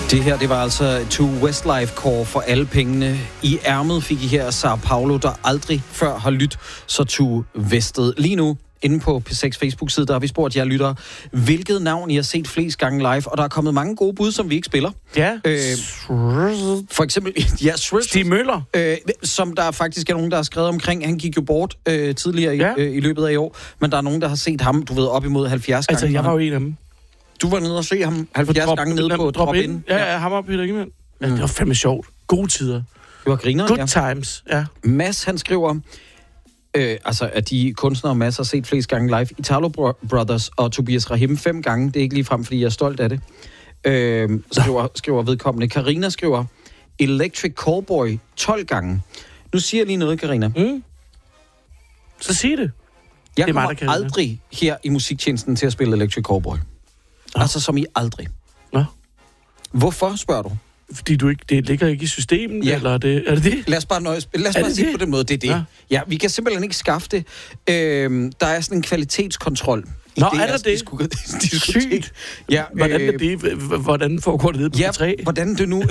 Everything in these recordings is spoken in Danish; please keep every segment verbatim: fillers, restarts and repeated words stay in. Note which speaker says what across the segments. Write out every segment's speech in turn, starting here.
Speaker 1: Det her, det var altså To Westlife Core for alle pengene. I ærmet fik I her Sao Paulo, der aldrig før har lyttet så To Vestet. Lige nu, inde på P seks Facebook-side, der har vi spurgt jer lyttere, hvilket navn I har set flest gange live, og der er kommet mange gode bud, som vi ikke spiller.
Speaker 2: Ja.
Speaker 1: Øh, for eksempel, ja, Swift.
Speaker 2: Stig Møller.
Speaker 1: Øh, som der faktisk er nogen, der har skrevet omkring. Han gik jo bort øh, tidligere i,
Speaker 2: ja.
Speaker 1: øh, i løbet af i år, men der er nogen, der har set ham, du ved, op imod halvfjerds gange.
Speaker 2: Altså, jeg var jo en af dem.
Speaker 1: Du var nede og se ham halvfjerds drop, gange nede på Drop In.
Speaker 2: Ja, ja, ham og Peter Ingemann. Ja, det var fandme sjovt. Gode tider.
Speaker 1: Det var griner,
Speaker 2: Good
Speaker 1: ja.
Speaker 2: times, ja.
Speaker 1: Mads, han skriver, øh, altså at de kunstnere Mads har set flest gange live. Italo Brothers og Tobias Rahim fem gange. Det er ikke lige frem, fordi jeg er stolt af det. Øh, skriver, skriver vedkommende. Karina skriver, Electric Callboy tolv gange. Nu siger jeg lige noget, Karina.
Speaker 2: Mm. Så sig det.
Speaker 1: Jeg
Speaker 2: det
Speaker 1: kommer
Speaker 2: mig,
Speaker 1: aldrig her i musiktjenesten til at spille Electric Callboy. Ja. Altså som I aldrig.
Speaker 2: Ja.
Speaker 1: Hvorfor, spørger du?
Speaker 2: Fordi du ikke, det ligger ikke i systemet, ja. Eller er det, er det det?
Speaker 1: Lad os bare, nøjes, lad os bare sige på den måde, det er det. Ja. Ja, vi kan simpelthen ikke skaffe det. Øhm, der er sådan en kvalitetskontrol.
Speaker 2: Nå, er der det?
Speaker 1: Sygt. Ja,
Speaker 2: hvordan er det? Hvordan foregår det nede på
Speaker 1: ja,
Speaker 2: P tre?
Speaker 1: Hvordan det nu...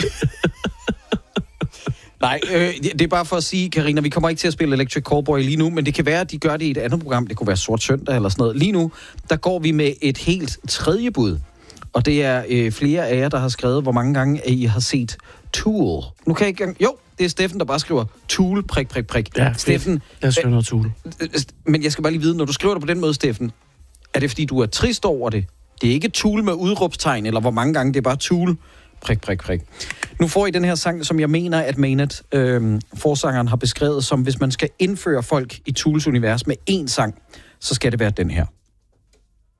Speaker 1: Nej, øh, det er bare for at sige, Karina, vi kommer ikke til at spille Electric Callboy lige nu, men det kan være, at de gør det i et andet program. Det kunne være Sort Søndag eller sådan noget. Lige nu, der går vi med et helt tredje bud. Og det er øh, flere af jer, der har skrevet, hvor mange gange I har set Tool. Nu kan jeg ikke gang... Jo, det er Steffen, der bare skriver Tool, prik, prik, prik.
Speaker 2: Ja,
Speaker 1: Steffen...
Speaker 2: Lad os høre noget Tool.
Speaker 1: Øh, men jeg skal bare lige vide, når du skriver det på den måde, Steffen, er det fordi, du er trist over det? Det er ikke Tool med udråbstegn, eller hvor mange gange, det er bare Tool, prik, prik, prik. Nu får I den her sang, som jeg mener, at Maynard, øh, forsangeren, har beskrevet som, hvis man skal indføre folk i Tools univers med én sang, så skal det være den her.